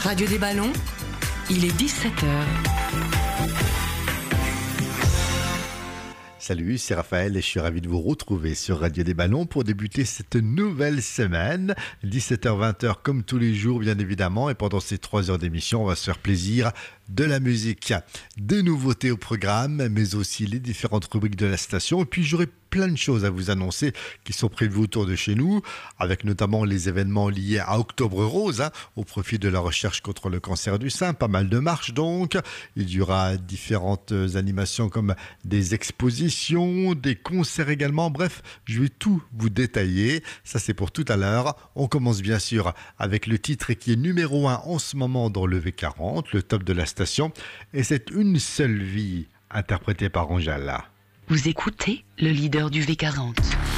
Radio des Ballons, il est 17h. Salut, c'est Raphaël et je suis ravi de vous retrouver sur Radio des Ballons pour débuter cette nouvelle semaine. 17h-20h comme tous les jours bien évidemment, et pendant ces 3 heures d'émission on va se faire plaisir, de la musique, des nouveautés au programme, mais aussi les différentes rubriques de la station. Et puis j'aurai plein de choses à vous annoncer qui sont prévues autour de chez nous, avec notamment les événements liés à Octobre Rose, au profit de la recherche contre le cancer du sein. Pas mal de marches donc. Il y aura différentes animations comme des expositions, des concerts également. Bref, je vais tout vous détailler. Ça c'est pour tout à l'heure. On commence bien sûr avec le titre qui est numéro 1 en ce moment dans le V40, le top de la station. Et c'est Une seule vie, interprété par Angèle. Vous écoutez le leader du V40.